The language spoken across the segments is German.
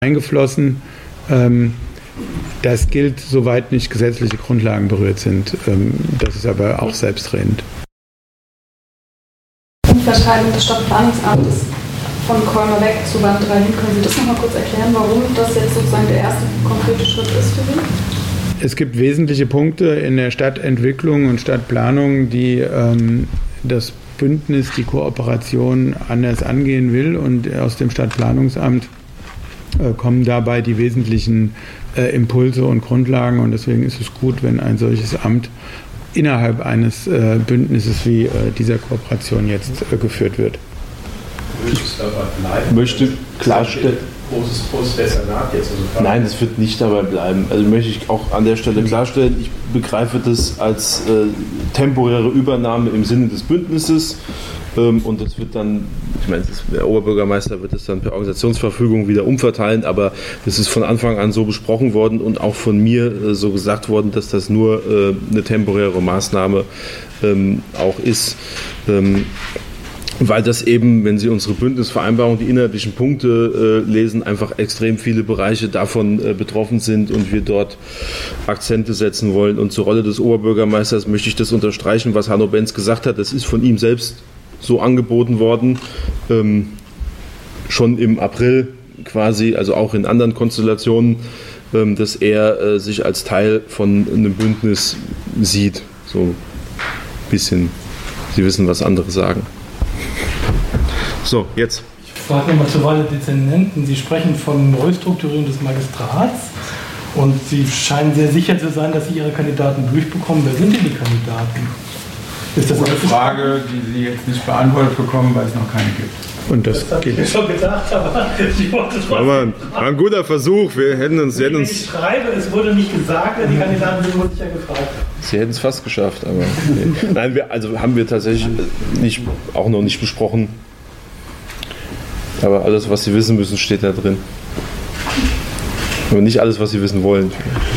eingeflossen. Das gilt, soweit nicht gesetzliche Grundlagen berührt sind. Das ist aber auch selbstredend. Umverteilung des Stadtplanungsamtes von Colmar weg zu Band 3 hin. Können Sie das nochmal kurz erklären, warum das jetzt sozusagen der erste konkrete Schritt ist für Sie? Es gibt wesentliche Punkte in der Stadtentwicklung und Stadtplanung, die das Bündnis, die Kooperation anders angehen will, und aus dem Stadtplanungsamt kommen dabei die wesentlichen Impulse und Grundlagen, und deswegen ist es gut, wenn ein solches Amt innerhalb eines Bündnisses wie dieser Kooperation jetzt geführt wird. Ich möchte klarstellen. Großes Dezernat jetzt. Also nein, das wird nicht dabei bleiben. Also möchte ich auch an der Stelle klarstellen, ich begreife das als temporäre Übernahme im Sinne des Bündnisses. Und das wird dann, ich meine, der Oberbürgermeister wird es dann per Organisationsverfügung wieder umverteilen, aber das ist von Anfang an so besprochen worden und auch von mir so gesagt worden, dass das nur eine temporäre Maßnahme auch ist. Weil das eben, wenn Sie unsere Bündnisvereinbarung, die inhaltlichen Punkte lesen, einfach extrem viele Bereiche davon betroffen sind und wir dort Akzente setzen wollen. Und zur Rolle des Oberbürgermeisters möchte ich das unterstreichen, was Hanno Benz gesagt hat. Das ist von ihm selbst so angeboten worden, schon im April quasi, also auch in anderen Konstellationen, dass er sich als Teil von einem Bündnis sieht. So ein bisschen, Sie wissen, was andere sagen. So, jetzt. Ich frage nochmal zur Wahl der Dezernenten. Sie sprechen von Neustrukturierung des Magistrats und Sie scheinen sehr sicher zu sein, dass Sie Ihre Kandidaten durchbekommen. Wer sind denn die Kandidaten? Ist das eine Frage, die Sie jetzt nicht beantwortet bekommen, weil es noch keine gibt? Und das habe ich schon gedacht, aber ich wollte es war ein guter Versuch. Wir hätten uns. Wenn ich schreibe, es wurde nicht gesagt, wer die Kandidaten sind, wurde ich ja gefragt. Sie hätten es fast geschafft, aber okay. Nein, haben wir tatsächlich auch noch nicht besprochen. Aber alles, was Sie wissen müssen, steht da drin. Aber nicht alles, was Sie wissen wollen.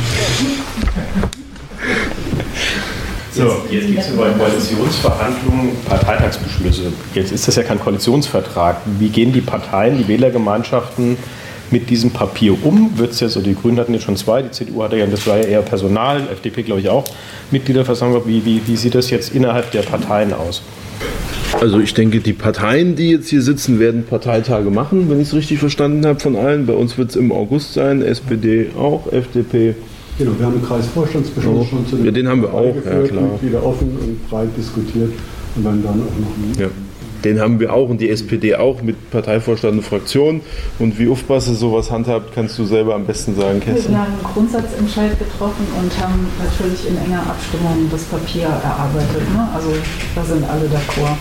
So, jetzt gibt es über Koalitionsverhandlungen Parteitagsbeschlüsse. Jetzt ist das ja kein Koalitionsvertrag. Wie gehen die Parteien, die Wählergemeinschaften mit diesem Papier um? Wird es ja so, die Grünen hatten jetzt schon 2, die CDU hatte ja, das war ja eher Personal, FDP glaube ich auch, Mitgliederversammlung. Wie sieht das jetzt innerhalb der Parteien aus? Also ich denke, die Parteien, die jetzt hier sitzen, werden Parteitage machen, wenn ich es richtig verstanden habe von allen. Bei uns wird es im August sein, SPD auch, FDP. Genau, wir haben einen Kreisvorstandsbeschluss schon zu den haben wir auch, ja klar. Wieder offen und breit diskutiert und dann auch noch. Ja, den haben wir auch und die SPD auch mit Parteivorstand und Fraktion. Und wie Ufbasse sowas handhabt, kannst du selber am besten sagen, Kerstin. Wir haben einen Grundsatzentscheid getroffen und haben natürlich in enger Abstimmung das Papier erarbeitet. Ne? Also da sind alle d'accord.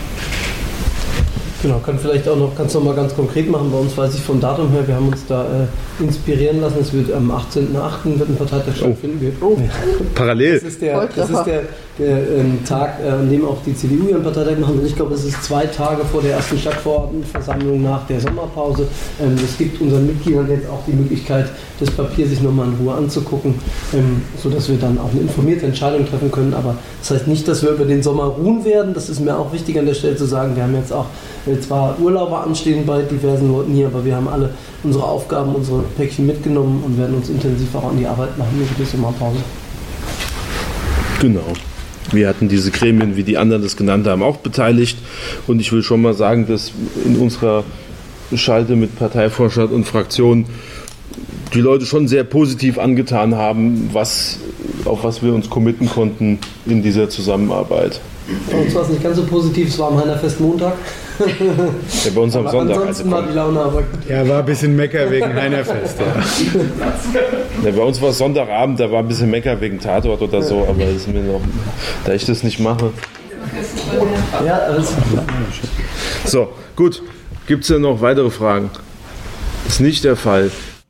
Genau, kannst du noch mal ganz konkret machen. Bei uns weiß ich vom Datum her, wir haben uns da inspirieren lassen. Es wird am 18.08. wird ein Parteitag stattfinden. Parallel. Das ist der Tag, an dem auch die CDU ihren Parteitag machen will. Ich glaube, es ist 2 Tage vor der ersten Stadtverordnetenversammlung nach der Sommerpause. Das gibt unseren Mitgliedern jetzt auch die Möglichkeit, das Papier sich nochmal in Ruhe anzugucken, sodass wir dann auch eine informierte Entscheidung treffen können. Aber das heißt nicht, dass wir über den Sommer ruhen werden. Das ist mir auch wichtig an der Stelle zu sagen. Wir haben jetzt auch zwar Urlauber anstehen bei diversen Leuten hier, aber wir haben alle unsere Aufgaben, unsere Päckchen mitgenommen und werden uns intensiv auch an die Arbeit machen mit der Sommerpause. Genau. Wir hatten diese Gremien, wie die anderen das genannt haben, auch beteiligt. Und ich will schon mal sagen, dass in unserer Schalte mit Parteivorstand und Fraktion die Leute schon sehr positiv angetan haben, auf was wir uns committen konnten in dieser Zusammenarbeit. Bei uns war es nicht ganz so positiv, es war am Heinerfest Montag. Ja, bei uns am Sonntag. Ansonsten war die Laune aber gut. Ja, war ein bisschen Mecker wegen Heinerfest. Ja, bei uns war es Sonntagabend, da war ein bisschen Mecker wegen Tatort oder so, aber das ist mir noch, da ich das nicht mache. Ja, alles klar. So, gut. Gibt es denn noch weitere Fragen? Ist nicht der Fall.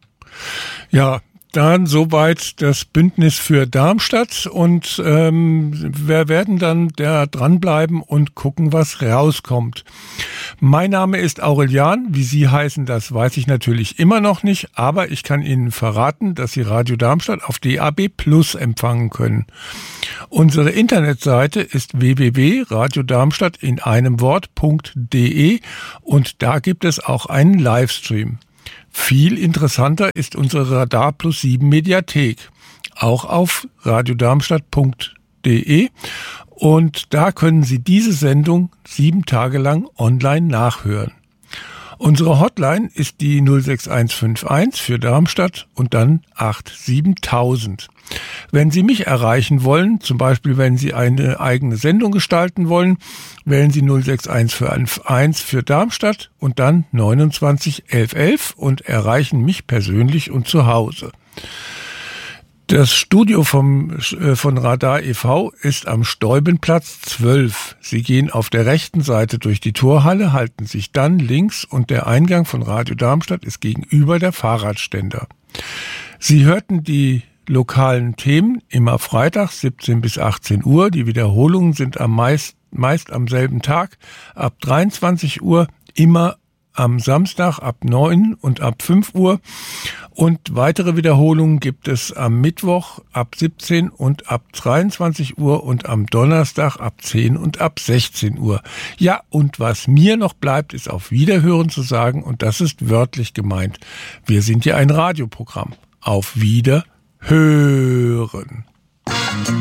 Ja, dann soweit das Bündnis für Darmstadt und wir werden dann da dranbleiben und gucken, was rauskommt. Mein Name ist Aurelian, wie Sie heißen, das weiß ich natürlich immer noch nicht, aber ich kann Ihnen verraten, dass Sie Radio Darmstadt auf DAB+ empfangen können. Unsere Internetseite ist www.radiodarmstadt in einem Wort.de und da gibt es auch einen Livestream. Viel interessanter ist unsere Radar Plus 7 Mediathek, auch auf radiodarmstadt.de, und da können Sie diese Sendung 7 Tage lang online nachhören. Unsere Hotline ist die 06151 für Darmstadt und dann 87000. Wenn Sie mich erreichen wollen, zum Beispiel wenn Sie eine eigene Sendung gestalten wollen, wählen Sie 06151 für Darmstadt und dann 29 1111 und erreichen mich persönlich und zu Hause. Das Studio von Radar e.V. ist am Steubenplatz 12. Sie gehen auf der rechten Seite durch die Torhalle, halten sich dann links und der Eingang von Radio Darmstadt ist gegenüber der Fahrradständer. Sie hörten die lokalen Themen immer freitags 17 bis 18 Uhr. Die Wiederholungen sind meist am selben Tag ab 23 Uhr, immer am Samstag ab 9 und ab 5 Uhr. Und weitere Wiederholungen gibt es am Mittwoch ab 17 und ab 23 Uhr und am Donnerstag ab 10 und ab 16 Uhr. Ja, und was mir noch bleibt, ist auf Wiederhören zu sagen, und das ist wörtlich gemeint. Wir sind ja ein Radioprogramm. Auf Wiederhören.